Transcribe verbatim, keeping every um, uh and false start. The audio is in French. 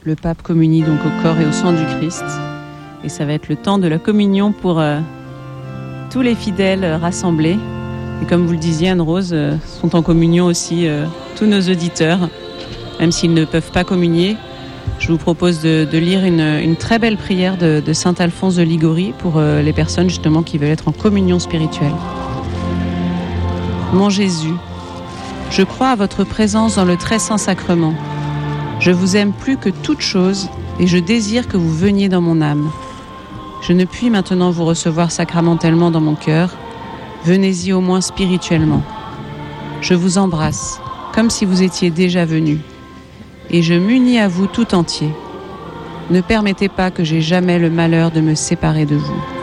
le pape communie donc au corps et au sang du Christ. Et ça va être le temps de la communion pour euh, tous les fidèles rassemblés. Et comme vous le disiez, Anne-Rose, euh, sont en communion aussi euh, tous nos auditeurs, même s'ils ne peuvent pas communier. Je vous propose de, de lire une, une très belle prière de, de saint Alphonse de Liguori pour euh, les personnes justement qui veulent être en communion spirituelle. Mon Jésus, je crois à votre présence dans le très saint sacrement. Je vous aime plus que toute chose et je désire que vous veniez dans mon âme. Je ne puis maintenant vous recevoir sacramentellement dans mon cœur. Venez-y au moins spirituellement. Je vous embrasse, comme si vous étiez déjà venu. Et je m'unis à vous tout entier. Ne permettez pas que j'aie jamais le malheur de me séparer de vous.